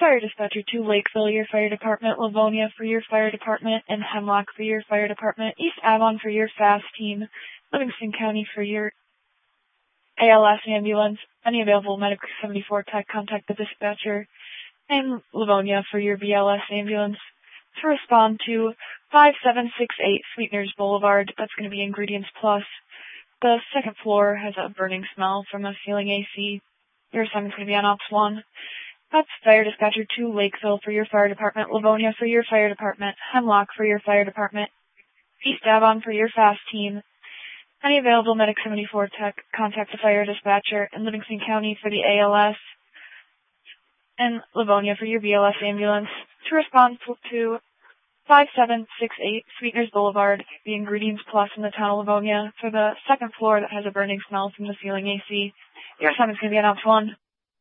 Fire Dispatcher 2, Lakeville, your fire department, Livonia for your fire department, and Hemlock for your fire department, East Avon for your FAST team, Livingston County for your ALS ambulance, any available Medic 74 tech, contact the dispatcher, and Livonia for your BLS ambulance. To respond to 5768 Sweeteners Boulevard, that's going to be Ingredients Plus. The second floor has a burning smell from a ceiling AC. Your assignment's going to be on Ops 1. That's Fire Dispatcher 2, Lakeville for your fire department, Livonia for your fire department, Hemlock for your fire department, East Avon for your FAST team. Any available Medic 74 tech, contact the fire dispatcher in Livingston County for the ALS, and Livonia for your BLS ambulance. To respond to 5768 Sweeteners Boulevard, the Ingredients Plus in the town of Livonia, for the second floor that has a burning smell from the ceiling AC. Your assignment's going to be on Ops 1.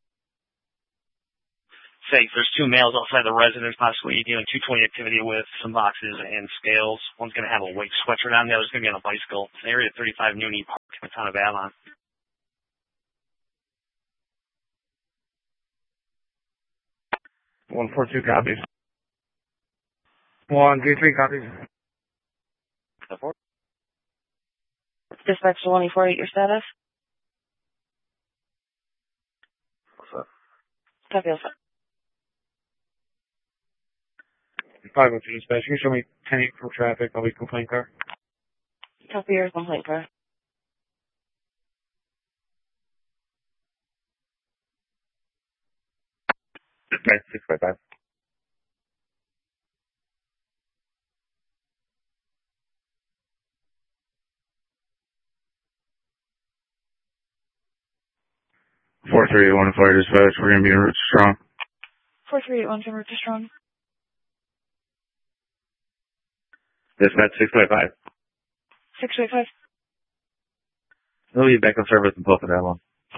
Say, there's two males outside the residence, possibly doing 220 activity with some boxes and scales. One's going to have a weight sweatshirt on, the other's going to be on a bicycle. It's an area 35 Muni Park in the town of Avon. 142 copies. 123 copies. Dispatch to 148, your status? What's up? Copy, also. 502 dispatch. You can show me 10-8 for traffic. I'll be complaint car. Copy your complaint car. Dispatch 655. Four three one fire dispatch. We're gonna be in strong. 4381 to route to strong. Dispatch 655. 685. We'll be back on service in both of that one.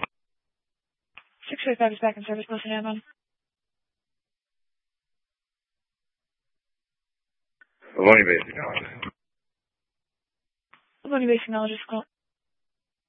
685 is back in service, both in Avon. Livonia basic knowledge. Livonia basic knowledge is called.